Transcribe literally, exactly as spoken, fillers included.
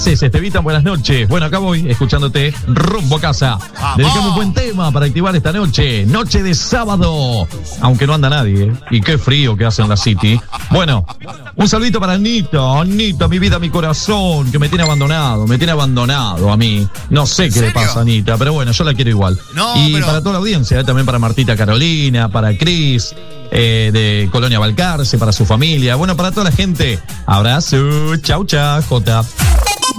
Estevitan, buenas noches. Bueno, acá voy, escuchándote rumbo a casa. Dedicamos un buen tema para activar esta noche. Noche de sábado. Aunque no anda nadie, ¿eh? Y qué frío que hace en la City. Bueno, un saludito para Anita. Anita, mi vida, mi corazón, que me tiene abandonado. Me tiene abandonado a mí. No sé qué le pasa a Anita, pero bueno, yo la quiero igual. No, y pero... para toda la audiencia, ¿eh? También para Martita Carolina, para Cris. Eh, de Colonia Balcarce, para su familia. Bueno, para toda la gente. Abrazo. Chau, chau, Jota.